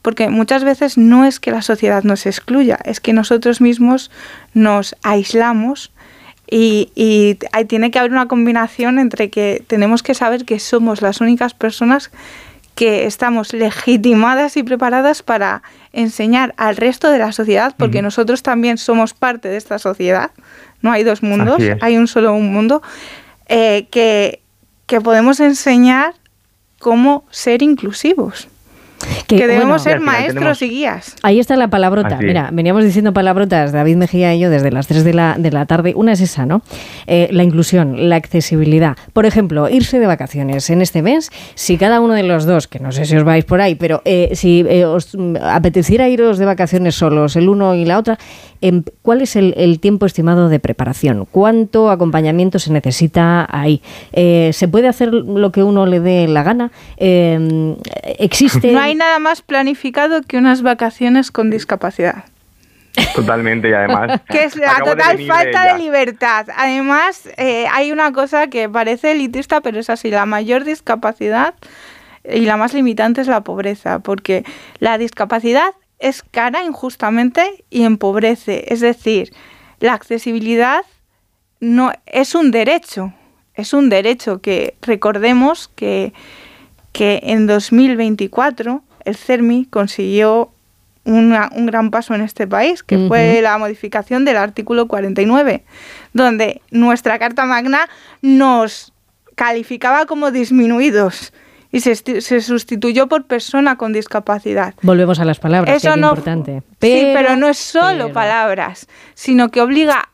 porque muchas veces no es que la sociedad nos excluya, es que nosotros mismos nos aislamos y tiene que haber una combinación entre que tenemos que saber que somos las únicas personas que estamos legitimadas y preparadas para enseñar al resto de la sociedad, porque nosotros también somos parte de esta sociedad, no hay dos mundos, hay un solo mundo, que podemos enseñar cómo ser inclusivos. Que debemos ser maestros y guías. Ahí está la palabrota. Mira, veníamos diciendo palabrotas, David Mejía y yo, desde las 3 de la tarde. Una es esa, ¿no? La inclusión, la accesibilidad. Por ejemplo, irse de vacaciones en este mes. Si cada uno de los dos, que no sé si os vais por ahí, pero si os apeteciera iros de vacaciones solos, el uno y la otra, ¿cuál es el tiempo estimado de preparación? ¿Cuánto acompañamiento se necesita ahí? ¿Se puede hacer lo que uno le dé la gana? ¿Existe...? No hay nada más planificado que unas vacaciones con discapacidad. Totalmente, y además... que es la total falta de libertad. Además, hay una cosa que parece elitista, pero es así. La mayor discapacidad y la más limitante es la pobreza, porque la discapacidad es cara injustamente y empobrece. Es decir, la accesibilidad no es un derecho. Es un derecho que recordemos que en 2024 el CERMI consiguió un gran paso en este país, que fue la modificación del artículo 49, donde nuestra Carta Magna nos calificaba como disminuidos y se sustituyó por persona con discapacidad. Volvemos a las palabras, eso que es importante. Pero no es solo palabras, sino que obliga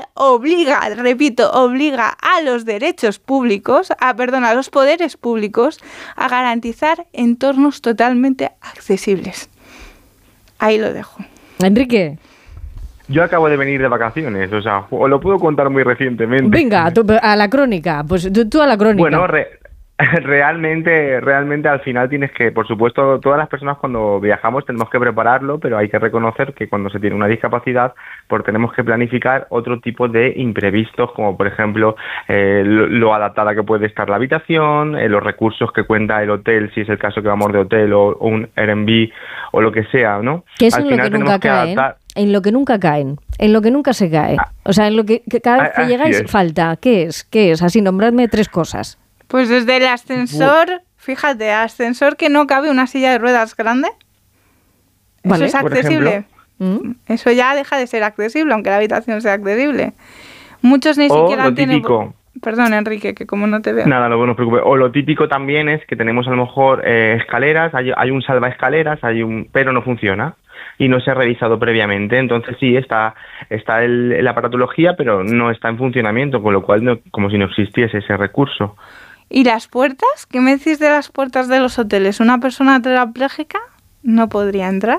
a los derechos públicos, a los poderes públicos, a garantizar entornos totalmente accesibles. Ahí lo dejo. Enrique. Yo acabo de venir de vacaciones, o sea, os lo puedo contar muy recientemente. Venga, a la crónica, pues tú a la crónica. Bueno, realmente al final tienes que, por supuesto, todas las personas cuando viajamos tenemos que prepararlo, pero hay que reconocer que cuando se tiene una discapacidad, pues tenemos que planificar otro tipo de imprevistos, como por ejemplo lo adaptada que puede estar la habitación, los recursos que cuenta el hotel, si es el caso que vamos de hotel o un Airbnb o lo que sea, ¿no? Que es en lo que nunca caen. En lo que nunca caen, en lo que nunca se cae. O sea, en lo que cada vez que llegáis falta. ¿Qué es? Así, nombradme 3 cosas. Pues desde el ascensor, fíjate, ascensor que no cabe una silla de ruedas grande. Vale. Eso es accesible. Eso ya deja de ser accesible, aunque la habitación sea accesible. Muchos ni siquiera tienen... Perdón, Enrique, que como no te veo. Nada, no te preocupes. O lo típico también es que tenemos a lo mejor escaleras, hay un salvaescaleras, pero no funciona y no se ha revisado previamente. Entonces sí, está la aparatología, pero no está en funcionamiento, con lo cual como si no existiese ese recurso. ¿Y las puertas? ¿Qué me decís de las puertas de los hoteles? ¿Una persona tetrapléjica no podría entrar?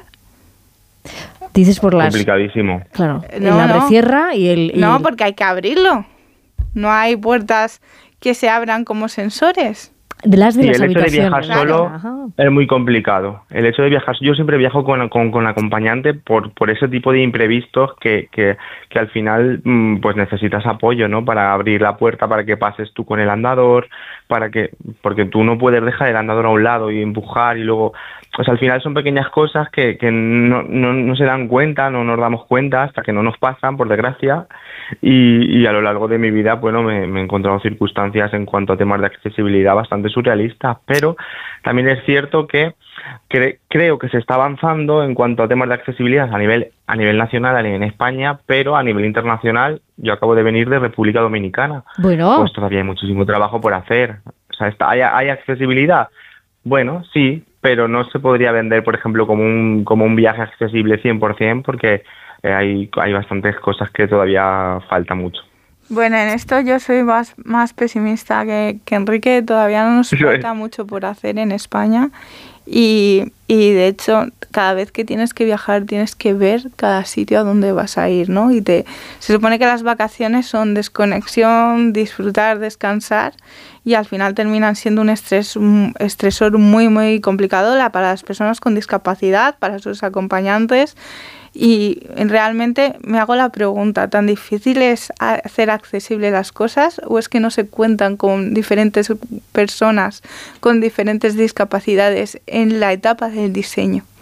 Dices por las... Complicadísimo. Claro, la recierra y el... No, porque hay que abrirlo. No hay puertas que se abran como sensores. El hecho de viajar solo es muy complicado. El hecho de viajar, yo siempre viajo con acompañante por ese tipo de imprevistos que al final pues necesitas apoyo, ¿no? Para abrir la puerta, para que pases tú con el andador, porque tú no puedes dejar el andador a un lado y empujar y luego, pues al final son pequeñas cosas que no se dan cuenta, no nos damos cuenta hasta que no nos pasan, por desgracia. Y a lo largo de mi vida, bueno, me he encontrado circunstancias en cuanto a temas de accesibilidad bastante surrealistas, pero también es cierto que creo que se está avanzando en cuanto a temas de accesibilidad a nivel nacional en España, pero a nivel internacional, yo acabo de venir de República Dominicana. Bueno. Pues todavía hay muchísimo trabajo por hacer. O sea, ¿hay accesibilidad? Bueno, sí, pero no se podría vender, por ejemplo, como un viaje accesible 100%, porque hay bastantes cosas que todavía falta mucho. Bueno, en esto yo soy más pesimista que Enrique. Todavía no nos falta mucho por hacer en España y de hecho cada vez que tienes que viajar tienes que ver cada sitio a donde vas a ir, ¿no? Se supone que las vacaciones son desconexión, disfrutar, descansar y al final terminan siendo un estresor muy, muy complicado para las personas con discapacidad, para sus acompañantes. Y realmente me hago la pregunta, ¿tan difícil es hacer accesible las cosas o es que no se cuentan con diferentes personas con diferentes discapacidades en la etapa del diseño?